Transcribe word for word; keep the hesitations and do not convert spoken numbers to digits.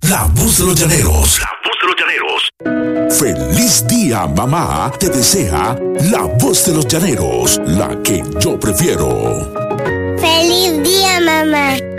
La voz de los llaneros. La voz de los llaneros. Feliz día, mamá. Te desea la voz de los llaneros, la que yo prefiero. Feliz día, mamá.